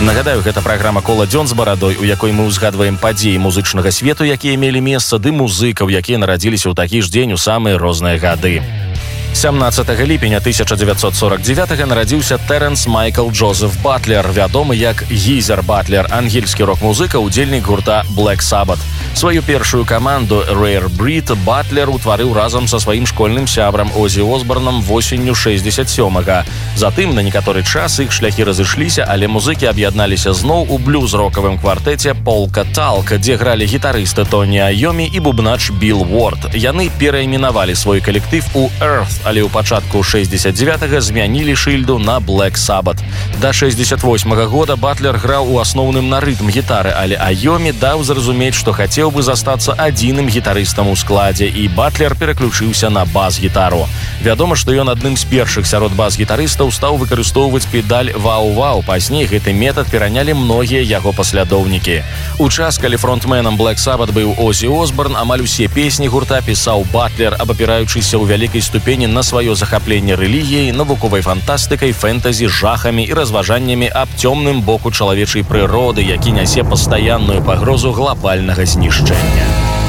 Нагадаю, гэта праграма «Кола дзён з барадой», у якой мы ўзгадваем падзеі музычнага свету, якія мелі месца, ды музыкаў, якія нарадзіліся ў такі ж дзень у самыя розныя гады. 17 ліпеня 1949 нарадзіўся Тэрэнс Майкл Джозеф Батлер, вядомы як Гізер Батлер, ангельскі рок-музыка, удзельнік гурта Black Sabbath. Сваю першую каманду Rare Breed Батлер утварыў разам са сваім школьным сябрам Озі Осборнам восенню 67-га. Затым на некаторы час іх шляхі разышліся, але музыкі аб'ядналіся зноў у блюз-рокавым квартэце Polka Talk, дзе гралі гітарысты Тоні Айомі і бубнач Билл Уорд. Яны перайменавалі свой калектыв у Earth, але ў пачатку 69-га змянілі шыльду на Black Sabbath. Да 68-го года Батлер граў у асноўным на рытм-гітары, але Айомі даў зразумець, што хацеў бы застацца адзіным гітарыстам у складзе, і Батлер пераключыўся на бас-гітару. Вядома, што ён адным з першых сярод бас-гітарыстаў стаў выкарыстоўваць педаль вау-вау. Пазней гэты метад перанялі многія яго паслядоўнікі. У час, калі фронтменам Black Sabbath быў Озі Осборн, амаль усе песні гурта пісаў Батлер, абапіраючыся ў вялікай ступені на сваё захапленне рэлігіяй, навуковай фантастыкай, фэнтэзі, жахамі і разважаннямі аб цёмным боку чалавечай прыроды, які нясе пастаянную пагрозу глобальнага знішчэння.